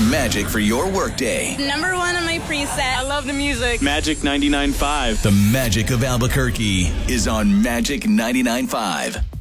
magic for your workday. Number one on my preset. I love the music. Magic 99.5. The magic of Albuquerque is on Magic 99.5.